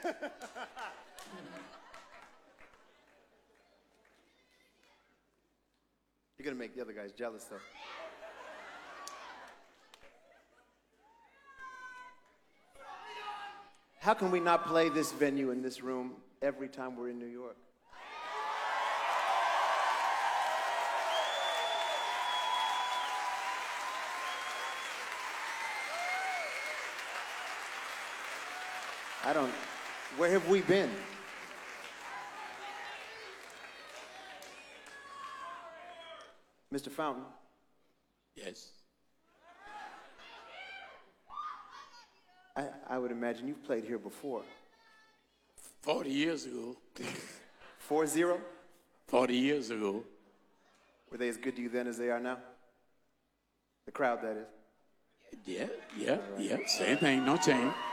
You're going to make the other guys jealous, though. How can we not play this venue in this room every time we're in New York? Where have we been? Mr. Fountain? Yes. I would imagine you've played here before. 40 years ago. 4-0? 40 years ago. Were they as good to you then as they are now? The crowd, that is. Yeah. Same thing, no change.